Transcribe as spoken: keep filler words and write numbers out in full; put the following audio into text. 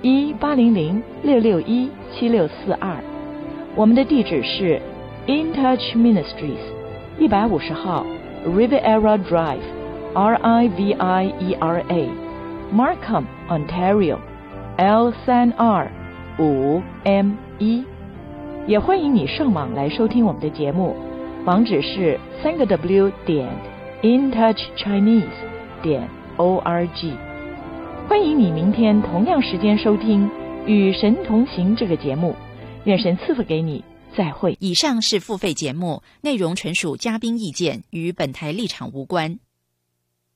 一八零零六六一七六四二。我们的地址是 In Touch Ministries 一百五十号 Riviera Drive R I V I E R A Markham Ontario L 三二五 M 一。也欢迎你上网来收听我们的节目，网址是三个 W 点 intouchchinese 点 org。欢迎你明天同样时间收听《与神同行》这个节目，愿神赐福给你，再会。 以上是付费节目，内容纯属嘉宾意见，与本台立场无关。